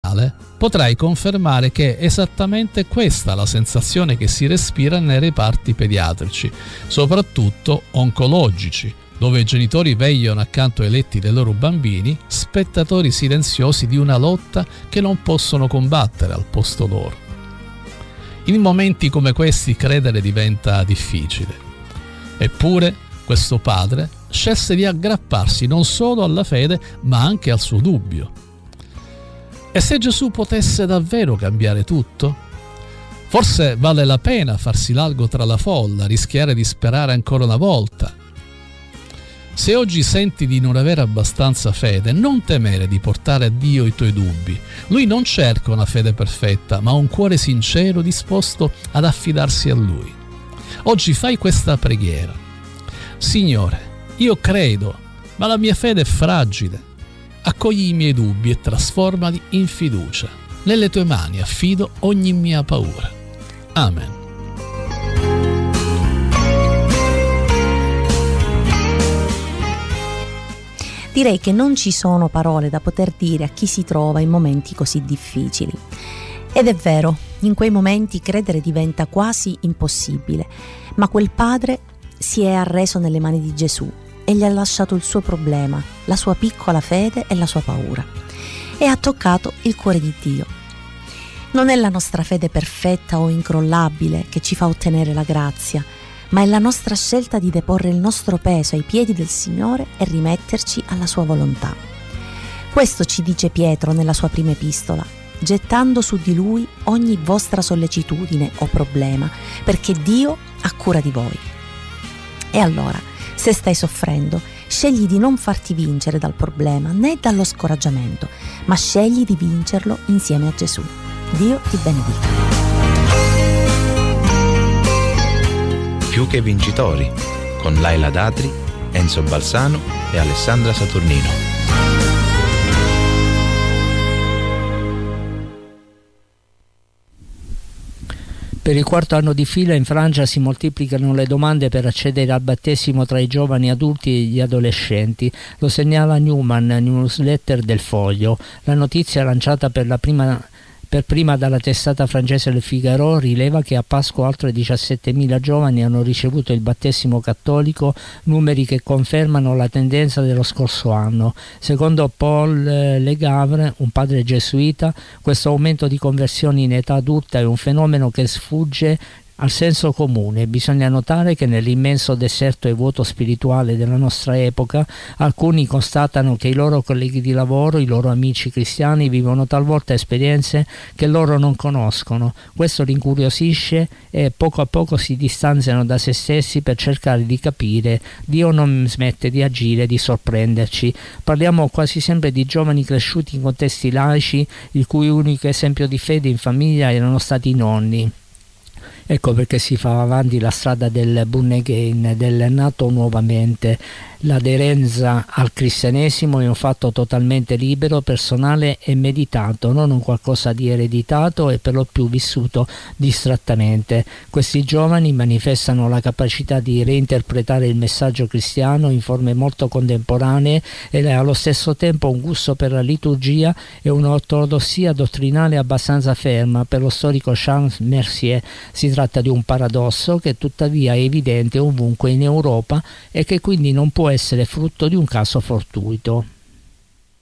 personale, potrai confermare che è esattamente questa la sensazione che si respira nei reparti pediatrici, soprattutto oncologici, dove i genitori vegliano accanto ai letti dei loro bambini, spettatori silenziosi di una lotta che non possono combattere al posto loro. In momenti come questi credere diventa difficile. Eppure questo padre scelse di aggrapparsi non solo alla fede ma anche al suo dubbio. E se Gesù potesse davvero cambiare tutto? Forse vale la pena farsi largo tra la folla, rischiare di sperare ancora una volta. Se oggi senti di non avere abbastanza fede, non temere di portare a Dio i tuoi dubbi. Lui non cerca una fede perfetta, ma un cuore sincero disposto ad affidarsi a Lui. Oggi fai questa preghiera. Signore, io credo, ma la mia fede è fragile. Accogli i miei dubbi e trasformali in fiducia. Nelle tue mani affido ogni mia paura. Amen. Direi che non ci sono parole da poter dire a chi si trova in momenti così difficili. Ed è vero, in quei momenti credere diventa quasi impossibile, ma quel padre si è arreso nelle mani di Gesù e gli ha lasciato il suo problema, la sua piccola fede e la sua paura, e ha toccato il cuore di Dio. Non è la nostra fede perfetta o incrollabile che ci fa ottenere la grazia, ma è la nostra scelta di deporre il nostro peso ai piedi del Signore e rimetterci alla sua volontà. Questo ci dice Pietro nella sua prima epistola, gettando su di Lui ogni vostra sollecitudine o problema, perché Dio ha cura di voi. E allora, se stai soffrendo, scegli di non farti vincere dal problema né dallo scoraggiamento, ma scegli di vincerlo insieme a Gesù. Dio ti benedica. Più che vincitori, con Laila Datri, Enzo Balsano e Alessandra Saturnino. Per il quarto anno di fila in Francia si moltiplicano le domande per accedere al battesimo tra i giovani adulti e gli adolescenti. Lo segnala Newman, newsletter del Foglio. La notizia lanciata per prima dalla testata francese Le Figaro rileva che a Pasqua oltre 17.000 giovani hanno ricevuto il battesimo cattolico, numeri che confermano la tendenza dello scorso anno. Secondo Paul Legavre, un padre gesuita, questo aumento di conversioni in età adulta è un fenomeno che sfugge al senso comune. Bisogna notare che nell'immenso deserto e vuoto spirituale della nostra epoca alcuni constatano che i loro colleghi di lavoro, i loro amici cristiani vivono talvolta esperienze che loro non conoscono. Questo li incuriosisce e poco a poco si distanziano da se stessi per cercare di capire. Dio non smette di agire, di sorprenderci. Parliamo quasi sempre di giovani cresciuti in contesti laici, il cui unico esempio di fede in famiglia erano stati i nonni. Ecco perché si fa avanti la strada del born again, del nato nuovamente. L'aderenza al cristianesimo è un fatto totalmente libero, personale e meditato, non un qualcosa di ereditato e per lo più vissuto distrattamente. Questi giovani manifestano la capacità di reinterpretare il messaggio cristiano in forme molto contemporanee e allo stesso tempo un gusto per la liturgia e un'ortodossia dottrinale abbastanza ferma. Per lo storico Charles Mercier si tratta di un paradosso che tuttavia è evidente ovunque in Europa e che quindi non può essere frutto di un caso fortuito.